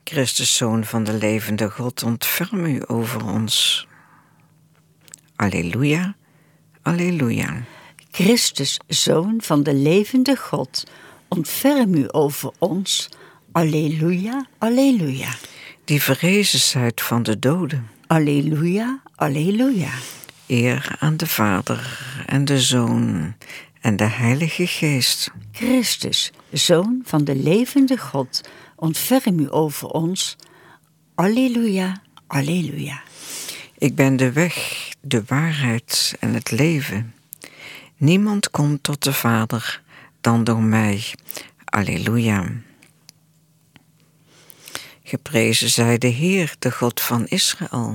Christus, Zoon van de levende God, ontferm u over ons. Alleluia, alleluia. Christus, Zoon van de levende God, ontferm u over ons. Alleluia, alleluia. Die verrezen zijt van de doden. Alleluia, alleluia. Eer aan de Vader en de Zoon en de Heilige Geest. Christus, Zoon van de levende God, ontferm u over ons. Alleluia, alleluia. Ik ben de weg, de waarheid en het leven. Niemand komt tot de Vader dan door mij. Alleluia. Geprezen zij de Heer, de God van Israël.